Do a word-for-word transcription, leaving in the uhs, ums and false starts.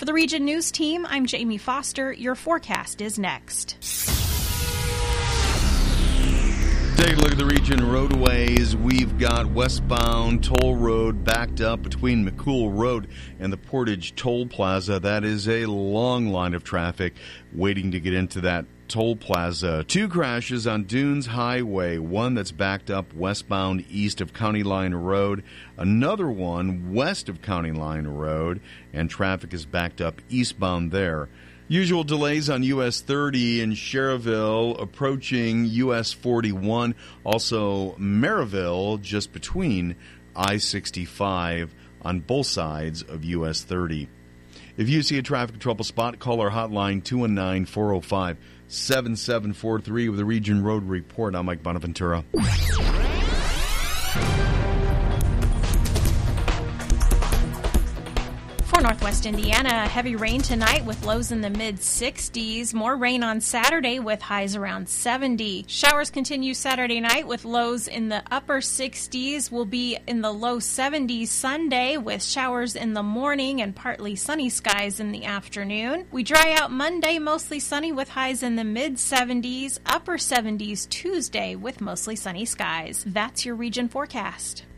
For the Region News Team, I'm Jamie Foster. Your forecast is next. Take a look at the region roadways. We've got westbound toll road backed up between McCool Road and the Portage Toll Plaza. That is a long line of traffic waiting to get into that toll plaza. Two crashes on Dunes Highway. One that's backed up westbound east of County Line Road. Another one west of County Line Road. And traffic is backed up eastbound there. Usual delays on U S thirty in Cherville approaching U S forty-one. Also Maryville just between I sixty-five on both sides of U S thirty. If you see a traffic trouble spot, call our hotline two one nine, four oh five, seven seven four three with a Region Road Report. I'm Mike Bonaventura. For Northwest Indiana, heavy rain tonight with lows in the mid-sixties. More rain on Saturday with highs around seventy. Showers continue Saturday night with lows in the upper sixties. We'll be in the low seventies Sunday with showers in the morning and partly sunny skies in the afternoon. We dry out Monday, mostly sunny with highs in the mid-seventies. Upper seventies Tuesday with mostly sunny skies. That's your region forecast.